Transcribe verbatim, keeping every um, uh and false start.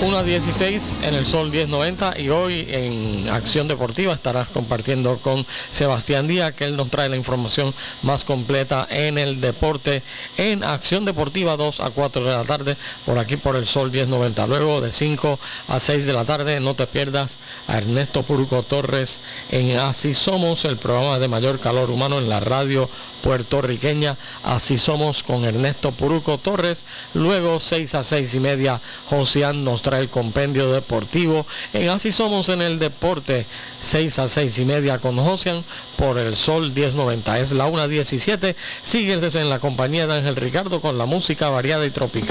una dieciséis en el Sol diez noventa, y hoy en Acción Deportiva estarás compartiendo con Sebastián Díaz, que él nos trae la información más completa en el deporte en Acción Deportiva dos a cuatro de la tarde por aquí por el Sol diez noventa. Luego de cinco a seis de la tarde no te pierdas a Ernesto Puruco Torres en Así Somos, el programa de mayor calor humano en la radio puertorriqueña. Así Somos con Ernesto Puruco Torres. Luego seis a seis y media Josian nos trae el compendio deportivo en Así Somos en el deporte. Seis a seis y media con Josian por el Sol diez noventa. Es la una diecisiete. Sigues en la compañía de Ángel Ricardo con la música variada y tropical